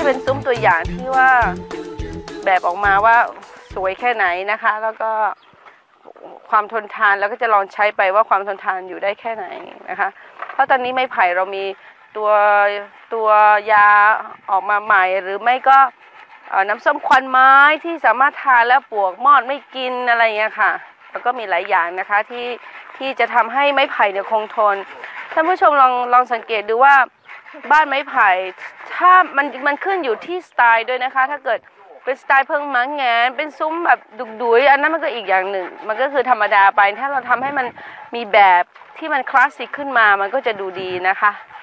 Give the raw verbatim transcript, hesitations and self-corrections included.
จะเป็นซุ้มตัวอย่างที่ว่าแบบออกมาว่าสวยแค่ไหนนะคะแล้วก็ความทนทานแล้วก็จะลองใช้ไปว่าความทนทานอยู่ได้แค่ไหนนะคะเพราะตอนนี้ไม้ไผ่เรามีตัวตัวยาออกมาใหม่หรือไม่ก็น้ำส้มควันไม้ที่สามารถทานแล้วปวกมอดไม่กินอะไรเงี้ยค่ะแล้วก็มีหลายอย่างนะคะที่ที่จะทำให้ไม้ไผ่เนี่ยคงทนท่านผู้ชมลองลองสังเกตดูว่าบ้านไม้ไผ่ถ้ามันมันขึ้นอยู่ที่สไตล์ด้วยนะคะถ้าเกิดเป็นสไตล์เพิงหมังแงนเป็นซุ้มแบบดุกดุยอันนั้นมันก็อีกอย่างหนึ่งมันก็คือธรรมดาไปถ้าเราทำให้มันมีแบบที่มันคลาสสิกขึ้นมามันก็จะดูดีนะคะ